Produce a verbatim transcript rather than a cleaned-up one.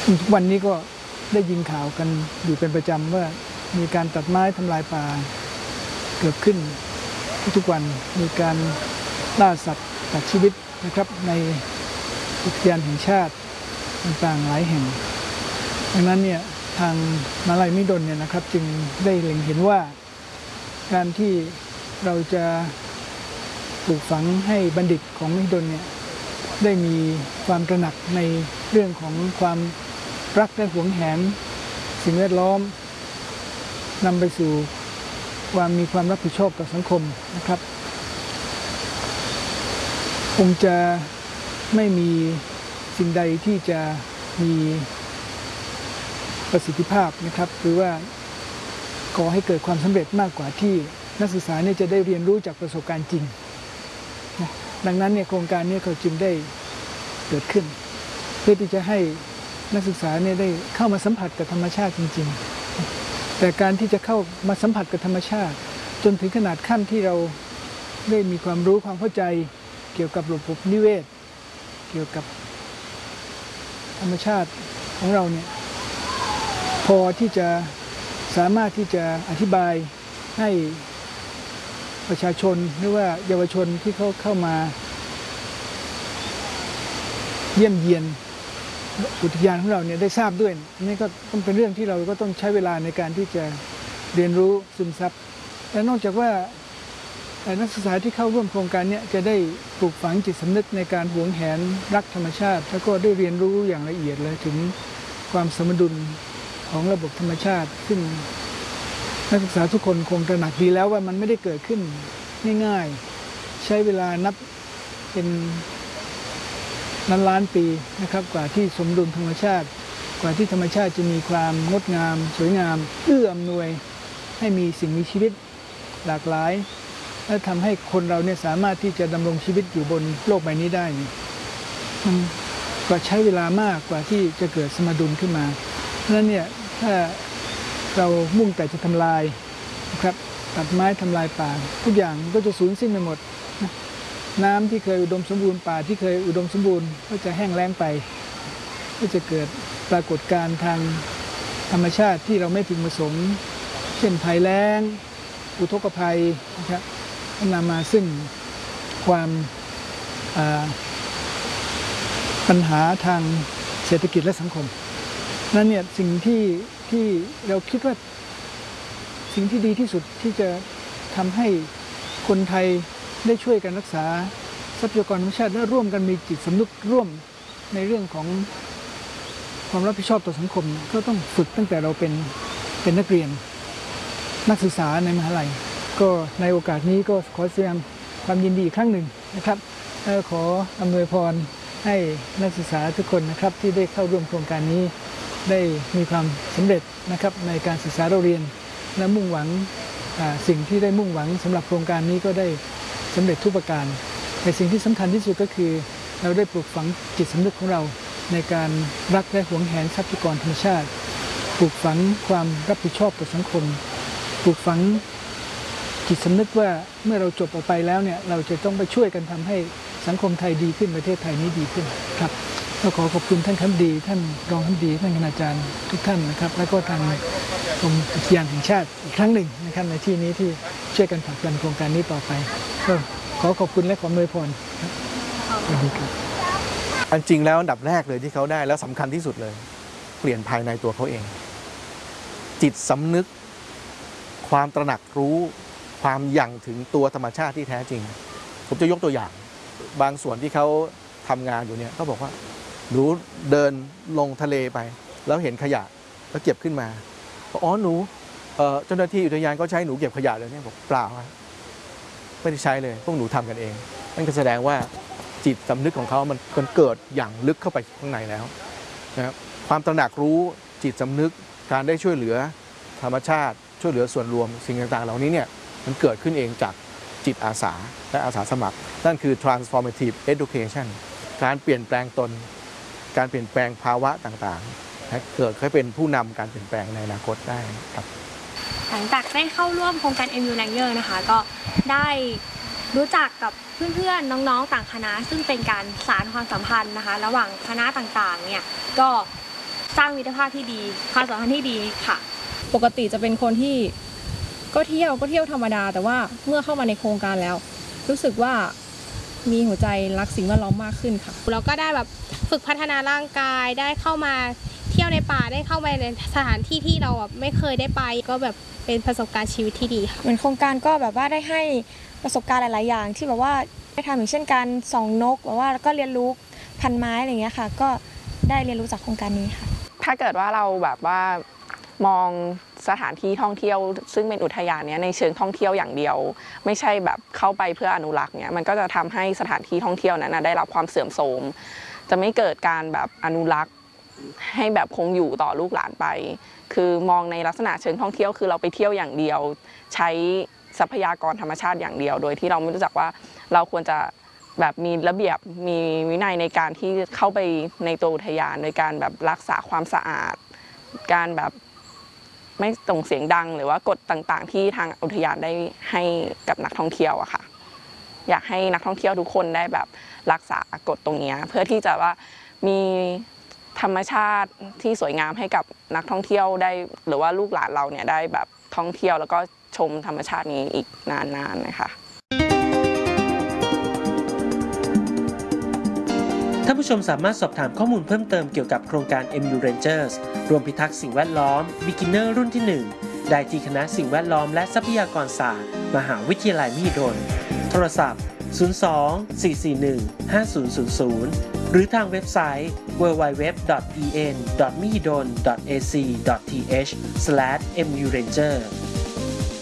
ทุกวันนี้ก็ได้ยินข่าวกันอยู่เป็นประจำว่ามีการตัดไม้ทำลายป่าเกิดขึ้นทุกวันมีการล่าสัตว์ตัดชีวิตนะครับในอุทยานแห่งชาติต่างๆหลายแห่งดังนั้นเนี่ยทางมหาวิทยาลัยมหิดลเนี่ยนะครับจึงได้เล็งเห็นว่าการที่เราจะปลูกฝังให้บัณฑิตของมหิดลเนี่ยได้มีความตระหนักในเรื่องของความรักและหวงแหนสิ่งแวดล้อมนำไปสู่ความมีความรับผิดชอบต่อสังคมนะครับคงจะไม่มีสิ่งใดที่จะมีประสิทธิภาพนะครับหรือว่าก่อให้เกิดความสำเร็จมากกว่าที่นักศึกษาเนี่ยจะได้เรียนรู้จากประสบการณ์จริงนะดังนั้นเนี่ยโครงการนี้เขาจึงได้เกิดขึ้นเพื่อที่จะให้นักศึกษาเนี่ยได้เข้ามาสัมผัสกับธรรมชาติจริงๆแต่การที่จะเข้ามาสัมผัสกับธรรมชาติจนถึงขนาดขั้นที่เราได้มีความรู้ความเข้าใจเกี่ยวกับระบบนิเวศเกี่ยวกับธรรมชาติของเราเนี่ยพอที่จะสามารถที่จะอธิบายให้ประชาชนหรือว่าเยาวชนที่เขาเข้ามาเยี่ยมเยียนอุทยานของเราเนี่ยได้ทราบด้วยนี่ก็ต้องเป็นเรื่องที่เราก็ต้องใช้เวลาในการที่จะเรียนรู้ซึมซับและนอกจากว่านักศึกษาที่เข้าร่วมโครงการนี้จะได้ปลูกฝังจิตสำนึกในการหวงแหนรักธรรมชาติแล้วก็ได้เรียนรู้อย่างละเอียดเลยถึงความสมดุลของระบบธรรมชาติซึ่งนักศึกษาทุกคนคงตระหนักดีแล้วว่ามันไม่ได้เกิดขึ้นง่ายๆใช้เวลานับเป็นล้านล้านปีนะครับกว่าที่สมดุลธรรมชาติกว่าที่ธรรมชาติจะมีความงดงามสวยงามเอื้ออำนวยให้มีสิ่งมีชีวิตหลากหลายและทำให้คนเราเนี่ยสามารถที่จะดำรงชีวิตอยู่บนโลกใบนี้ได้มันก็ใช้เวลามากกว่าที่จะเกิดสมดุลขึ้นมาเพราะฉะนั้นเนี่ยถ้าเรามุ่งแต่จะทำลายนะครับตัดไม้ทำลายป่าทุกอย่างก็จะสูญสิ้นไปหมดน้ำที่เคยอุดมสมบูรณ์ป่าที่เคยอุดมสมบูรณ์ก็จะแห้งแล้งไปก็จะเกิดปรากฏการณ์ทางธรรมชาติที่เราไม่พึงประสงค์เช่นภัยแล้งอุทกภัยนะครับนำมาซึ่งความปัญหาทางเศรษฐกิจและสังคมนั้นเนี่ยสิ่งที่ที่เราคิดว่าสิ่งที่ดีที่สุดที่จะทำให้คนไทยได้ช่วยกันรักษาทรัพยากรธรรมชาติและร่วมกันมีจิตสำนึกร่วมในเรื่องของความรับผิดชอบต่อสังคมก็ต้องฝึกตั้งแต่เราเป็นเป็นนักเรียนนักศึกษาในมหาลัยก็ในโอกาสนี้ก็ขอแสดงความยินดีอีกครั้งหนึ่งนะครับและขออำนวยพรให้นักศึกษาทุกคนนะครับที่ได้เข้าร่วมโครงการนี้ได้มีความสำเร็จนะครับในการศึกษาเราเรียนและมุ่งหวังสิ่งที่ได้มุ่งหวังสำหรับโครงการนี้ก็ได้สำเร็จทุกประการแต่สิ่งที่สำคัญที่สุดก็คือเราได้ปลูกฝังจิตสำนึกของเราในการรักและหวงแหนทรัพยากรธรรมชาติปลูกฝังความรับผิดชอบต่อสังคมปลูกฝังจิตสำนึกว่าเมื่อเราจบออกไปแล้วเนี่ยเราจะต้องไปช่วยกันทำให้สังคมไทยดีขึ้นประเทศไทยนี้ดีขึ้นครับก็ขอขอบคุณท่านคำดีท่านรองคำดีท่านคณาจารย์ทุกท่านนะครับและก็ทางกรมอุทยานแห่งชาติอีกครั้งหนึ่งนะครับในที่นี้ที่ช่วยกันผลักดันโครงการนี้ต่อไปก็ขอขอบคุณและขออวยพรครับสวัสดีครับอันจริงแล้วอันดับแรกเลยที่เขาได้แล้วสำคัญที่สุดเลยเปลี่ยนภายในตัวเขาเองจิตสำนึกความตระหนักรู้ความยั่งถึงตัวธรรมชาติที่แท้จริงผมจะยกตัวอย่างบางส่วนที่เขาทำงานอยู่เนี่ยเขาบอกว่าหนูเดินลงทะเลไปแล้วเห็นขยะแล้วเก็บขึ้นมาบอกอ๋อหนูเจ้าหน้าที่อุทยานก็ใช้หนูเก็บขยะเลยเนี่ยบอกเปล่าไม่ได้ใช้เลยพวกหนูทำกันเองนั่นก็แสดงว่าจิตสำนึกของเขามันเกิดอย่างลึกเข้าไปข้างในแล้วนะครับความตระหนักรู้จิตสำนึกการได้ช่วยเหลือธรรมชาติช่วยเหลือส่วนรวมสิ่งต่างๆเหล่านี้เนี่ยมันเกิดขึ้นเองจากจิตอาสาและอาสาสมัครนั่นคือ transformative education การเปลี่ยนแปลงตนการเปลี่ยนแปลงภาวะต่างๆให้เกิดให้เป็นผู้นำการเปลี่ยนแปลงในอนาคตได้ครับหลังจากได้เข้าร่วมโครงการ เอ็ม ยู Langer นะคะก็ได้รู้จักกับเพื่อนๆน้องๆต่างคณะซึ่งเป็นการสานความสัมพันธ์นะคะระหว่างคณะต่างๆเนี่ยก็สร้างมิตรภาพที่ดีความสัมพันธ์ที่ดีค่ะปกติจะเป็นคนที่ก็เที่ยวก็เที่ยวธรรมดาแต่ว่าเมื่อเข้ามาในโครงการแล้วรู้สึกว่ามีหัวใจรักสิ่งแวดล้อมมากขึ้นค่ะเราก็ได้แบบฝึกพัฒนาร่างกายได้เข้ามาเที่ยวในป่าได้เข้าไปในสถานที่ที่เราแบบไม่เคยได้ไปก็แบบเป็นประสบการณ์ชีวิตที่ดีค่ะเหมือนโครงการก็แบบว่าได้ให้ประสบการณ์หลายๆอย่างที่แบบว่าได้ทำอย่างเช่นการส่องนกแบบว่าแล้วก็เรียนรู้พันไม้อะไรอย่างเงี้ยค่ะก็ได้เรียนรู้จากโครงการนี้ค่ะถ้าเกิดว่าเราแบบว่ามองสถานที่ท่องเที่ยวซึ่งเป็นอุทยานเนี้ยในเชิงท่องเที่ยวอย่างเดียวไม่ใช่แบบเข้าไปเพื่ออนุรักษ์เนี้ยมันก็จะทำให้สถานที่ท่องเที่ยวนั้นได้รับความเสื่อมโทรมจะไม่เกิดการแบบอนุรักษ์ให้แบบคงอยู่ต่อลูกหลานไปคือมองในลักษณะเชิงท่องเที่ยวคือเราไปเที่ยวอย่างเดียวใช้ทรัพยากรธรรมชาติอย่างเดียวโดยที่เราไม่รู้จักว่าเราควรจะแบบมีระเบียบมีวินัยในการที่เข้าไปในตัวอุทยานโดยการแบบรักษาความสะอาดการแบบไม่ส่งเสียงดังหรือว่ากฎต่างๆที่ทางอุทยานได้ให้กับนักท่องเที่ยวอะค่ะอยากให้นักท่องเที่ยวทุกคนได้แบบรักษากฎตรงนี้เพื่อที่จะว่ามีธรรมชาติที่สวยงามให้กับนักท่องเที่ยวได้หรือว่าลูกหลานเราเนี่ยได้แบบท่องเที่ยวแล้วก็ชมธรรมชาตินี้อีกนานๆนะคะท่านผู้ชมสามารถสอบถามข้อมูลเพิ่มเติมเกี่ยวกับโครงการ เอ็ม ยู Rangers รวมพิทักษ์สิ่งแวดล้อม Beginner รุ่นที่ หนึ่ง ได้ที่คณะสิ่งแวดล้อมและทรัพยากรศาสตร์มหาวิทยาลัยมหิดลโทรศัพท์ ศูนย์ สอง สี่ สี่ หนึ่ง ห้า ศูนย์ ศูนย์ ศูนย์ หรือทางเว็บไซต์ ดับเบิลยู ดับเบิลยู ดับเบิลยู ดอท อี เอ็น ดอท มหิดล ดอท เอ ซี ดอท ที เอช สแลช เอ็ม ยู Ranger